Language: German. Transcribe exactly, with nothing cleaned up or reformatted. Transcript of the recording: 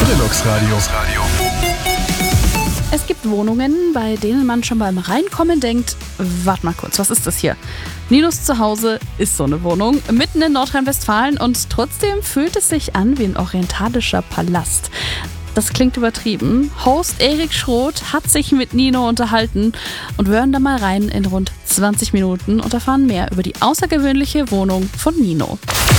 Deluxe Radio. Es gibt Wohnungen, bei denen man schon beim Reinkommen denkt, warte mal kurz, was ist das hier? Ninos Zuhause ist so eine Wohnung, mitten in Nordrhein-Westfalen und trotzdem fühlt es sich an wie ein orientalischer Palast. Das klingt übertrieben. Host Erik Schroth hat sich mit Nino unterhalten und wir hören da mal rein in rund zwanzig Minuten und erfahren mehr über die außergewöhnliche Wohnung von Nino.